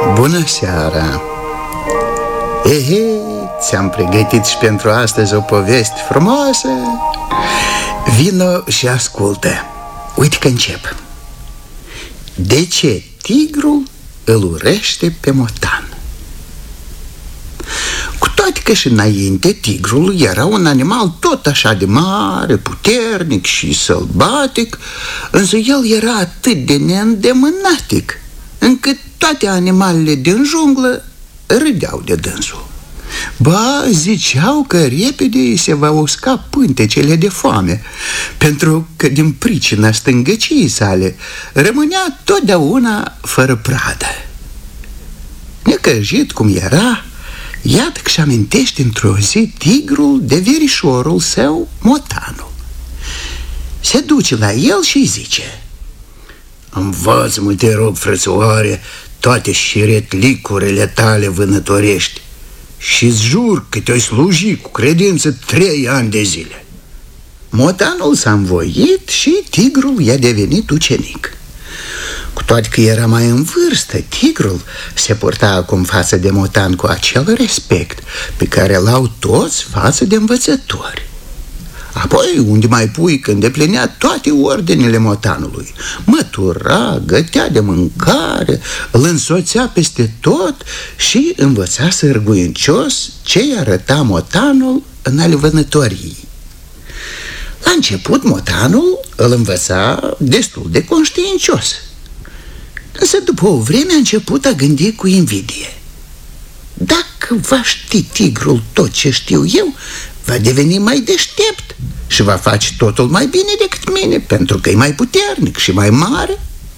Bună seara! Ehe, ți-am pregătit și pentru astăzi o poveste frumoasă. Vino și ascultă. Uite că încep. De ce tigrul îl urăște pe motan? Cu toate că și înainte tigrul era un animal tot așa de mare, puternic și sălbatic, însă el era atât de neîndemânatic încât toate animalele din junglă râdeau de dânsul. Ba, ziceau că repede îi se va usca pântecele de foame, pentru că din pricina stângăciei sale rămânea totdeauna fără pradă. Necăjit cum era, iată că-și amintește într-o zi tigrul de verișorul său, motanul. Se duce la el și îi zice: învață-mă, te rog, frățioare, toate șiretlicurile tale vânătorești și-ți jur că te-ai sluji cu credință 3 ani de zile. Motanul s-a învoit și tigrul i-a devenit ucenic. Cu toate că era mai în vârstă, tigrul se purta acum față de motan cu acel respect pe care l-au toți față de învățători. Apoi, unde mai pui, când îndeplinea toate ordinele motanului, mătura, gătea de mâncare, îl însoțea peste tot și învăța sârguincios ce-i arăta motanul în ale vânătoriei. La început, motanul îl învăța destul de conștiincios, însă după o vreme a început a gândi cu invidie. Dacă va ști tigrul tot ce știu eu, va deveni mai deștept și va face totul mai bine decât mine, pentru că e mai puternic și mai mare.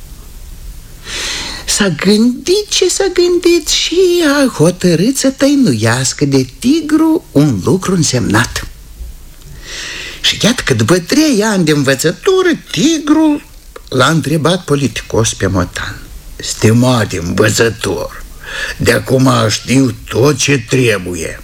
S-a gândit ce s-a gândit și a hotărât să tăinuiască de tigru un lucru însemnat. Și iată că după 3 ani de învățătură, tigrul l-a întrebat politicos pe motan: stimate învățător, de acum știu tot ce trebuie.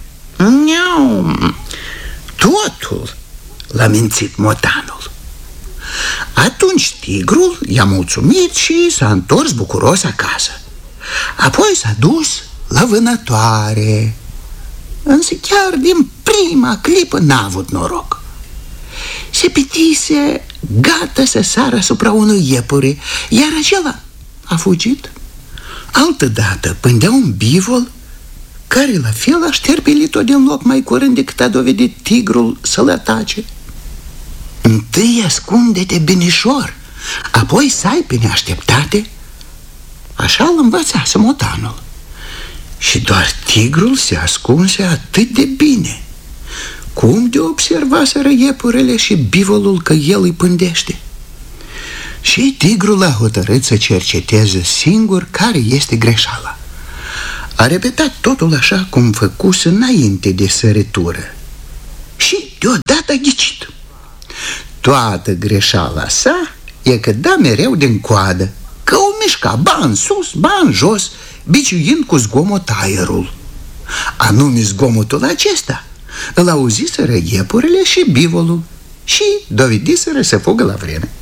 Totul, l-a mințit motanul. Atunci tigrul i-a mulțumit și s-a întors bucuros acasă. Apoi s-a dus la vânătoare, însă chiar din prima clipă n-a avut noroc. Se pitise gata să sară asupra unui iepure, iar acela a fugit. Altădată pândea un bivol care la fel a șterpelit-o din loc mai curând decât a dovedit tigrul să-l atace. Întâi ascunde-te binișor, apoi sai pe neașteptate. Așa îl învățase motanul. Și doar tigrul se ascunse atât de bine, cum de observaseră iepurele și bivolul că el îi pândește. Și tigrul a hotărât să cerceteze singur care este greșeala. A repetat totul așa cum făcuse înainte de săritură și deodată a ghicit. Toată greșeala sa e că da mereu din coadă, că o mișca ba în sus, ba în jos, biciuind cu zgomot aerul. Anume zgomotul acesta îl auziseră iepurile și bivolul și dovediseră să fugă la vreme.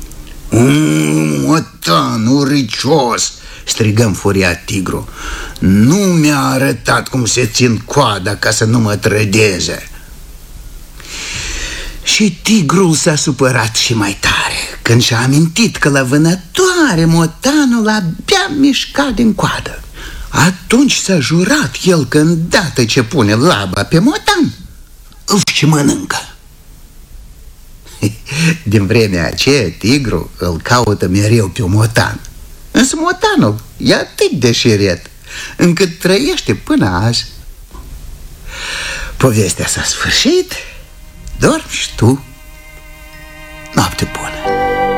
Motan uricios!" strigă înfuriat tigru. Nu mi-a arătat cum se țin coada ca să nu mă trădeze. Și tigrul s-a supărat și mai tare când și-a amintit că la vânătoare motanul abia mișca din coadă. Atunci s-a jurat el că îndată ce pune laba pe motan, îl și mănâncă. Din vremea aceea tigru îl caută mereu pe motan, însă motanul e atât de șiret încât trăiește până azi. Povestea s-a sfârșit, dormi și tu.